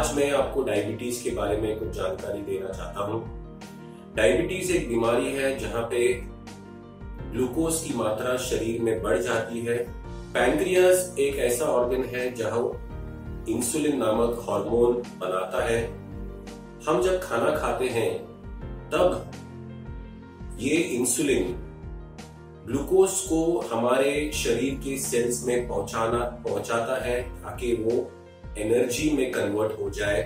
आज मैं आपको डायबिटीज के बारे में कुछ जानकारी देना चाहता हूँ। डायबिटीज एक बीमारी है जहाँ पे ग्लूकोज की मात्रा शरीर में बढ़ जाती है। पैंक्रियास एक ऐसा ऑर्गन है जहाँ इंसुलिन नामक हार्मोन बनाता है। हम जब खाना खाते हैं तब ये इंसुलिन ग्लूकोज को हमारे शरीर के सेल्स में पहुंचाता है ताकि वो एनर्जी में कन्वर्ट हो जाए।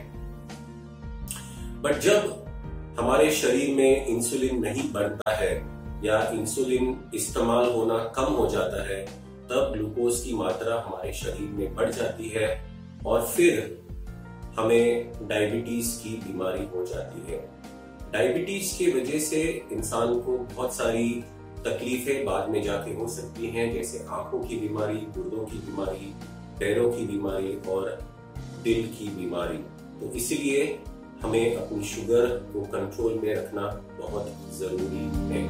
बट जब हमारे शरीर में इंसुलिन नहीं बनता है या इंसुलिन इस्तेमाल होना कम हो जाता है तब ग्लूकोज की मात्रा हमारे शरीर में बढ़ जाती है और फिर हमें डायबिटीज की बीमारी हो जाती है। डायबिटीज की वजह से इंसान को बहुत सारी तकलीफें बाद में जाके हो सकती हैं, जैसे आंखों की बीमारी, गुर्दों की बीमारी, पैरों की बीमारी और दिल की बीमारी। तो इसलिए हमें अपनी शुगर को कंट्रोल में रखना बहुत जरूरी है।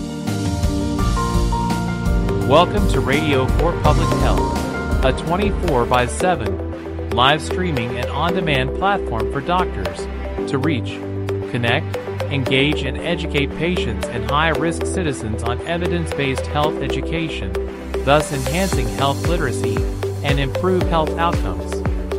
Welcome to Radio for Public Health, a 24/7 live streaming and on-demand platform for doctors to reach, connect, engage and educate patients and high-risk citizens on evidence-based health education, thus enhancing health literacy and improve health outcomes.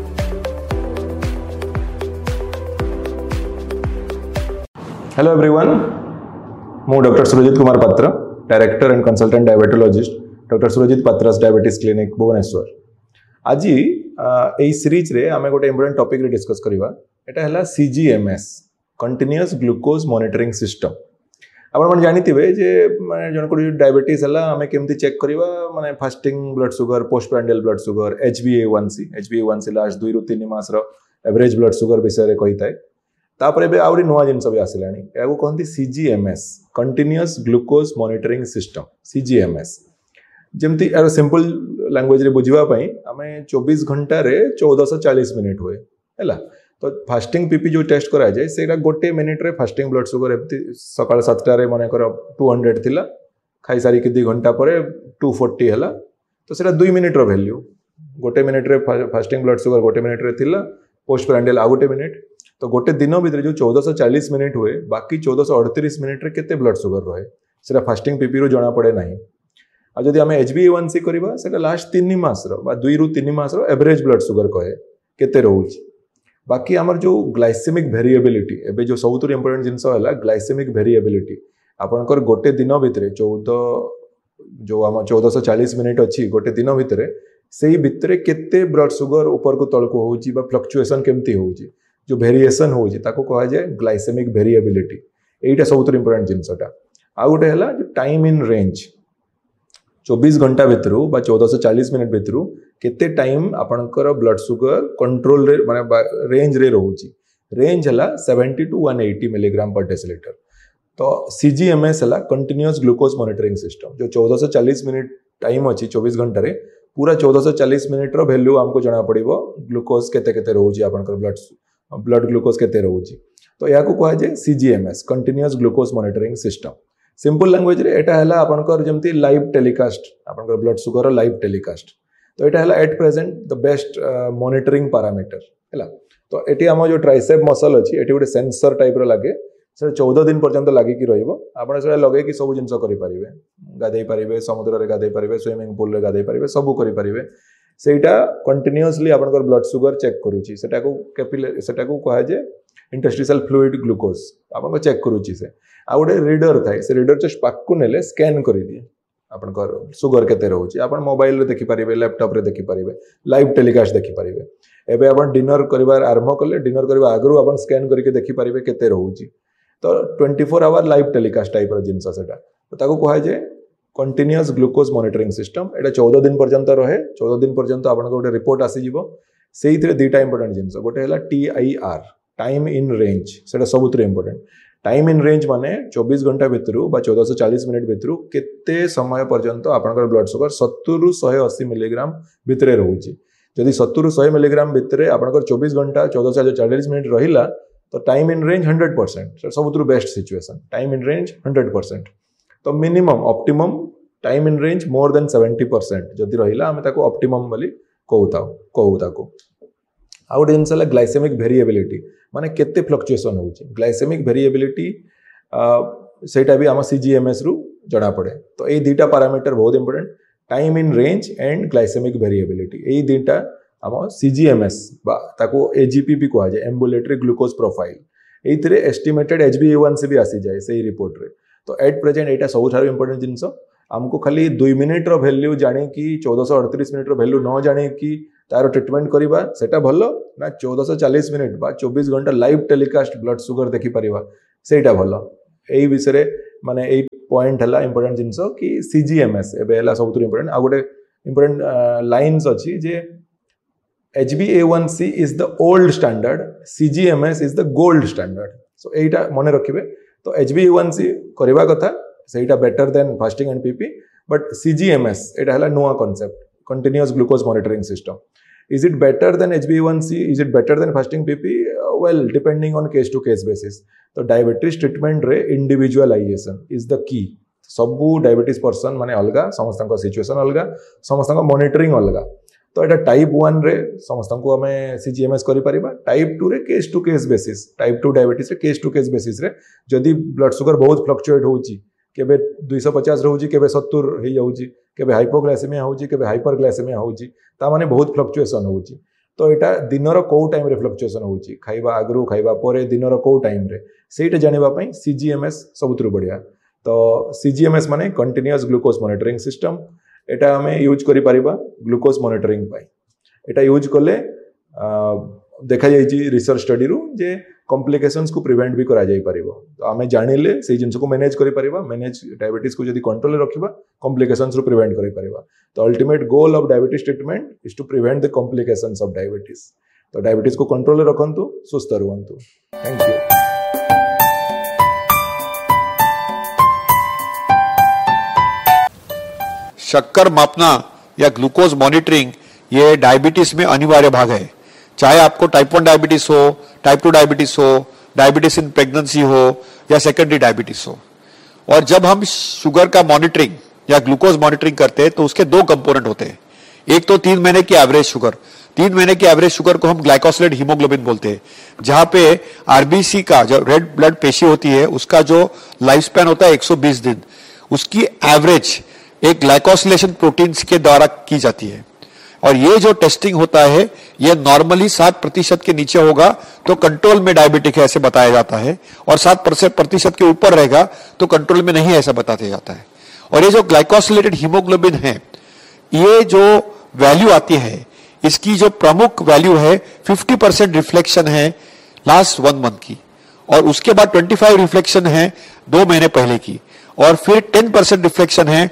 Hello everyone, ମୁଁ doctor Surjit Kumar पात्र, director and consultant diabetologist, doctor Surjit पात्रास diabetes clinic Bhubaneswar. आज यही series रे आमे गोटे important topic रे discuss करिवा। एटा हला CGMS, continuous glucose monitoring system. आपण मन जानिथिबे जे माने जन को डायबिटीज हला आमे केमती चेक करिवा, माने fasting blood sugar, post prandial blood sugar, HbA1c last 2 ରୁ 3 मास रो एवरेज ब्लड शुगर विषय रे कहिताय। तापर एबे आउरी नुवा जिनस भी आसिलानी, याको कहंती CGMS, continuous glucose monitoring system, CGMS। जेमती यार सिंपल लैंग्वेज रे बुझिबा पई आमे 24 घंटा रे 1440 मिनिट होए हैला। तो फास्टिंग पीपी जो टेस्ट करा जाए सेटा गोटे मिनिट रे फास्टिंग ब्लड शुगर एमती सकाळ 7टा रे माने कर 200 थिला, खाई सारी के 2 घंटा परे 240 हला। तो सेटा 2 मिनिट रो वैल्यू, गोटे मिनिट रे फास्टिंग ब्लड शुगर गोटे मिनिट रे थिला, पोस्ट प्रांडियल आ गोटे मिनिट। तो गोटे दिन भीतर जो 1440 मिनिट हुए, बाकी 1438 मिनिट रे केते ब्लड शुगर रहे सेटा फास्टिंग पीपी रो जणा पड़े नाही। आ जदि हमें HbA1c करबा सेटा लास्ट 3 मास रो बा 2 ରୁ 3 मास रो एवरेज ब्लड शुगर कहे केते रहउची। बाकी आमर जो ग्लाइसेमिक वेरिएबिलिटी, एबे जो सबुतु इंपोर्टेंट जिंस हला ग्लाइसेमिक वेरिएबिलिटी। आपनकर गोटे दिन भीतर 1440 मिनिट अछि गोटे दिन भीतर, सेही भीतर केते ब्लड शुगर ऊपर को तळ को होउची बा फ्लक्चुएशन केमती होउची, जो वेरिएशन होउची ताको कहा जाय ग्लाइसेमिक वेरिएबिलिटी। एटा सबुतु इंपोर्टेंट जिंसटा। आ गोटे हला जो टाइम इन रेंज, 24 घंटा भितरु बा 1440 मिनिट भितरु केते टाइम आपनकर ब्लड शुगर कंट्रोल रे माने रेंज रे रहउची। रेंज हला 70 to 180 मिलीग्राम पर डेसिलीटर। तो CGMS हला कंटीन्यूअस ग्लूकोज मॉनिटरिंग सिस्टम, जो 1440 मिनिट टाइम अछि 24 घंटा रे, पूरा 1440 मिनिट रो वैल्यू हमको जणा पड़िबो ग्लूकोज केते केते रहउची, आपनकर ब्लड ग्लूकोज केते रहउची। तो याको कहा जाय CGMS, continuous glucose monitoring system. Simple language रे एटा हला आपनकर जेमती लाइव टेलीकास्ट, आपनकर ब्लड शुगर रो लाइव टेलीकास्ट। तो एटा हला at present the best monitoring parameter हला। तो एटी हम जो ट्राइसेप मसल अछि एटी गोटे सेंसर टाइप रो लागे, से 14 दिन पर्यंत लागि कि रहइबो। आपण से लगे कि सब जिंस करि परिबे, गाधै परिबे, समुद्र रे गाधै परिबे, स्विमिंग पूल रे गाधै परिबे, सब करि परिबे। सेटा कंटीन्यूअसली आपनकर ब्लड शुगर चेक करूची। सेटा को कहा जे इंटरस्टिशियल फ्लूइड ग्लूकोज आपन को चेक करूची। से आ गोटे रीडर थाए, से रीडर जस्ट पाक को नेले स्कैन करि दिए आपनकर शुगर केते रहउची। आपन मोबाइल रे देखि परिबे, लैपटॉप रे देखि परिबे, लाइव टेलीकास्ट देखि परिबे। एबे आपन डिनर करिवार आरंभ करले, डिनर करिवा आगरु आपन स्कैन करके देखि परिबे केते रहउची। तो 24 आवर लाइव टेलीकास्ट टाइप रो जिंस सेटा। तो ताको कहा जे कंटीन्यूअस ग्लूकोज मॉनिटरिंग सिस्टम। एटा 14 दिन पर्यंत रहे। 14 दिन पर्यंत आपन गोटे रिपोर्ट आसी जिवो। सेहितरे दुटा इंपोर्टेंट जिंस, गोटे हला TIR, टाइम इन रेंज। सेटा सबुतरे इंपोर्टेंट। टाइम इन रेंज माने 24 घंटा भितरु बा 1440 मिनिट भितरु केते समय पर्यंत आपनकर ब्लड शुगर 70 ରୁ 180 मिलीग्राम भितरे रहउची। जदि 70 ରୁ 100 मिलीग्राम भितरे आपनकर 24 घंटा 1440 मिनिट रहिला तो time in range 100%। सबुतु best situation, time in range 100%। तो minimum optimum time in range more than 70% जदि रहिला हमें ताको ऑप्टिमम बोली कहू ताको। आउ गोटे जिनस ग्लाइसेमिक भेरिएबिलिटी माने केते फ्लक्चुएसन होउची ग्लाइसेमिक भेरिएबिलिटी सेटा भी आम सीजीएमएस रु जना पड़े तो ये दुटा पैरामीटर बहुत important time in range and glycaemic variability ये दुटा आम सीजीएमएस ताको एजीपी भी कहा जाए एम्बुलेटरी ग्लूकोज प्रोफाइल ये एस्टिमेटेड HbA1c भी आसी जाए से रिपोर्ट रे तो एट प्रेजेंट यहाँ सब इंपोर्टेंट जिनस आमको खाली 2 मिनिट रो वैल्यू जाने कि 1438 मिनिट रो वैल्यू न जाने कि तार ट्रिटमेंट करवा सेटा भल ना 1440 मिनिट बा 24 घंटा लाइव टेलीकास्ट ब्लड सुगर देखि परिबा सेटा भल एई विषय माने एई पॉइंट हला इंपोर्टेंट जिनस कि सीजीएमएस एबे हला सबथु इंपोर्टेंट आ गोटे इंपोर्टेंट लाइन्स अछि जे HbA1c is the old standard, CGMS is the gold standard. So एटा मने रखिबे तो HbA1c करबा कथा सेटा better than fasting and PP but CGMS एटा हला नुवा concept continuous glucose monitoring system is it better than HbA1c is it better than fasting PP well depending on case to case basis तो diabetes treatment रे individualisation is the key सबु diabetes person माने अलगा समस्त situation अलगा समस्त monitoring अलगा तो यहाँ टाइप 1 रे समस्त को आम सीजीएमएस करि परिबा टाइप 2 रे case to case basis type 2 diabetes रे केस टू केस बेसिस रे जदि ब्लड सुगर बहुत फ्लक्चुएट होउची केबे 250 रहउची केबे 70 हे जाउची केबे हाइपोग्लाइसेमिया होउची केबे हाइपरग्लाइसेमिया होउची ता माने बहुत फ्लक्चुएशन होउची तो एटा दिनर को टाइम रे फ्लक्चुएशन होउची खाइबा आगरु खाइबा परे दिनर को टाइम रे सेटा जानिबा पई सीजीएमएस सबुतरु बढ़िया तो सीजीएमएस माने कंटीन्यूअस ग्लूकोज मॉनिटरिंग सिस्टम एटा हमें यूज करि परिबा ग्लूकोज मॉनिटरिंग पाई एटा यूज कले देखा जाइछि रिसर्च स्टडी रु जे कॉम्प्लिकेशंस को प्रिवेंट भी करा जाई परिबो तो आमे जानिले से जिंस को मैनेज करि परिबा मैनेज डायबिटीज को जदी कंट्रोल रे रखिबा कॉम्प्लिकेशंस रु प्रिवेंट करि परिबा तो ultimate goal of diabetes treatment is to prevent the complications of diabetes तो डायबिटीज को कंट्रोल रे रखंतु सुस्थ रहंतु थैंक यू शक्कर मापना या ग्लूकोज मॉनिटरिंग ये डायबिटीज में अनिवार्य भाग है चाहे आपको टाइप 1 डायबिटीज हो टाइप 2 डायबिटीज हो डायबिटीज इन प्रेगनेंसी हो या सेकेंडरी डायबिटीज हो और जब हम शुगर का मॉनिटरिंग या ग्लूकोज मॉनिटरिंग करते हैं तो उसके 2 कंपोनेंट होते हैं एक तो 3 महीने की एवरेज शुगर 3 महीने की एवरेज शुगर को हम ग्लाइकोसिलेटेड हीमोग्लोबिन बोलते हैं जहां पे आरबीसी का जो रेड ब्लड पेशी होती है उसका जो लाइफ स्पैन होता है 120 दिन उसकी एवरेज एक ग्लाइकोसिलेशन प्रोटीन्स के द्वारा की जाती है और ये जो टेस्टिंग होता है ये नॉर्मली 7% के नीचे होगा तो कंट्रोल में डायबिटिक है ऐसे बताया जाता है और 7% के ऊपर रहेगा तो कंट्रोल में नहीं ऐसा बताया जाता है और ये जो ग्लाइकोसिलेटेड हीमोग्लोबिन है ये जो वैल्यू आती है इसकी जो प्रमुख वैल्यू है 50% रिफ्लेक्शन है लास्ट 1 मंथ की और उसके बाद 25 रिफ्लेक्शन है 2 महीने पहले की और फिर 10% रिफ्लेक्शन है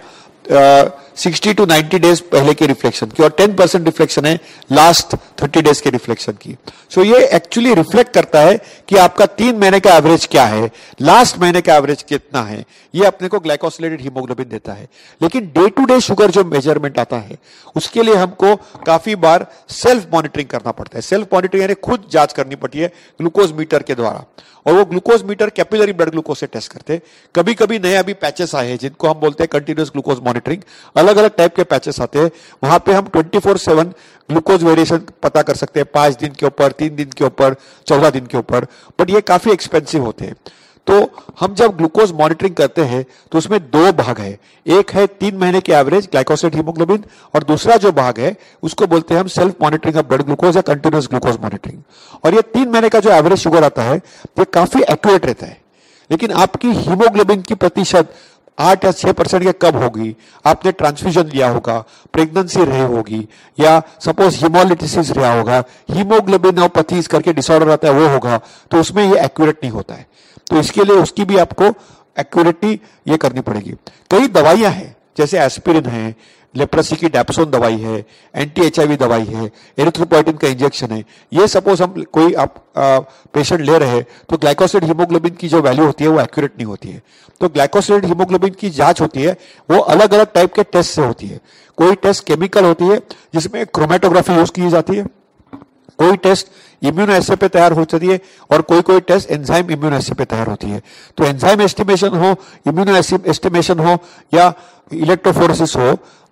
60 to 90 डेज पहले के रिफ्लेक्शन की और 10% रिफ्लेक्शन है लास्ट 30 डेज के रिफ्लेक्शन की सो ये एक्चुअली रिफ्लेक्ट करता है कि आपका 3 महीने का एवरेज क्या है लास्ट महीने का एवरेज कितना है ये अपने को ग्लाइकोसिलेटेड हीमोग्लोबिन देता है लेकिन डे टू डे शुगर जो मेजरमेंट आता है उसके लिए हमको काफी बार सेल्फ मॉनिटरिंग करना पड़ता है सेल्फ मॉनिटरिंग यानी खुद जांच करनी पड़ती है ग्लूकोज मीटर के द्वारा और वो glucose metre capillary blood glucose से टेस्ट करते हैं कभी कभी नए अभी पैचेस आए हैं जिनको हम बोलते हैं कंटिन्यूअस ग्लूकोज मॉनिटरिंग अलग अलग टाइप के पैचेस आते हैं वहां पे हम 24/7 ग्लूकोज वेरिएशन पता कर सकते हैं 5 दिन के ऊपर 3 दिन के ऊपर 14 दिन के ऊपर बट ये काफी एक्सपेंसिव होते हैं तो हम जब ग्लूकोज मॉनिटरिंग करते हैं तो उसमें 2 भाग है एक है 3 महीने की एवरेज ग्लाइकोसिलेटेड हीमोग्लोबिन और दूसरा जो भाग है उसको बोलते हैं हम self monitoring of blood glucose या कंटिन्यूअस ग्लूकोज मॉनिटरिंग और ये 3 महीने का जो एवरेज शुगर आता है ये काफी एक्यूरेट रहता है लेकिन आपकी हीमोग्लोबिन की प्रतिशत 8 या 6% के कब होगी आपने ट्रांसफ्यूजन लिया होगा प्रेगनेंसी रही होगी या सपोज हीमोलिटिसिस रहा होगा हीमोग्लोबिनोपैथीज करके डिसऑर्डर आता है वो होगा तो उसमें ये एक्यूरेट नहीं होता है तो इसके लिए उसकी भी आपको एक्यूरेटी ये करनी पड़ेगी कई दवाइयां हैं जैसे एस्पिरिन है लेप्रोसी की डैप्सोन दवाई है एंटी एचआईवी दवाई है एरिथ्रोपोइटिन का इंजेक्शन है ये सपोज हम कोई आप पेशेंट ले रहे हैं तो ग्लाइकोसिलेटेड हीमोग्लोबिन की जो वैल्यू होती है वो एक्यूरेट नहीं होती है तो ग्लाइकोसिलेटेड हीमोग्लोबिन की जांच होती है वो अलग अलग टाइप के टेस्ट से होती है कोई टेस्ट केमिकल होती है जिसमें क्रोमेटोग्राफी यूज की जाती है कोई टेस्ट इम्यूनो एस्से पे तैयार हो जाती है और कोई टेस्ट एंजाइम इम्यूनो एस्से पे तैयार होती है तो एंजाइम एस्टिमेशन हो इम्यूनो एस्टिमेशन हो या इलेक्ट्रोफोरेसिस हो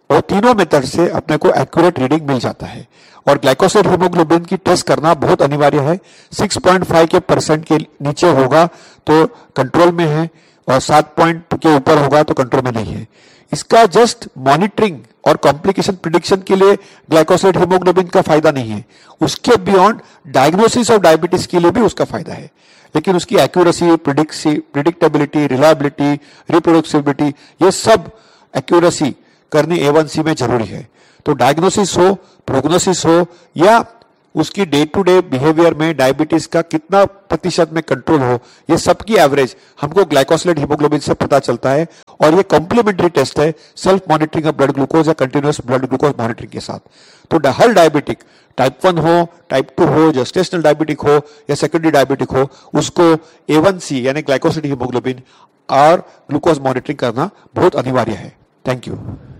और तीनों मेथड से अपने को एक्यूरेट रीडिंग मिल जाता है। और ग्लाइकोसाइड हीमोग्लोबिन की टेस्ट करना बहुत अनिवार्य है। 6.5 के % के नीचे होगा तो कंट्रोल में है, और 7 पॉइंट के ऊपर होगा तो कंट्रोल में नहीं है। इसका जस्ट मॉनिटरिंग और कॉम्प्लिकेशन प्रिडिक्शन के लिए ग्लाइकोसाइड हीमोग्लोबिन का फायदा नहीं है, उसके बियॉन्ड डायग्नोसिस ऑफ डायबिटीज के लिए भी उसका फायदा है। लेकिन उसकी एक्यूरेसी, प्रिडिक्टेबिलिटी, रिलायबिलिटी, रिप्रोड्यूसिबिलिटी, ये सब एक्यूरेसी करनी A1C में जरूरी है। तो डायग्नोसिस हो, प्रोग्नोसिस हो, या उसकी डे टू डे बिहेवियर में डायबिटीज का कितना प्रतिशत में कंट्रोल हो, ये सबकी एवरेज हमको ग्लाइकोसाइड हीमोग्लोबिन से पता चलता है। और ये कॉम्प्लीमेंट्री टेस्ट है self monitoring of blood glucose या कंटिन्यूअस ब्लड ग्लूकोज मॉनिटरिंग के साथ। तो हर डायबिटिक, टाइप 1 हो, टाइप 2 हो, जेस्टेशनल डायबिटिक हो या सेकेंडरी डायबिटिक हो, उसको A1C यानी ग्लाइकोसाइड हीमोग्लोबिन और ग्लूकोज मॉनिटरिंग करना बहुत अनिवार्य है। Thank you.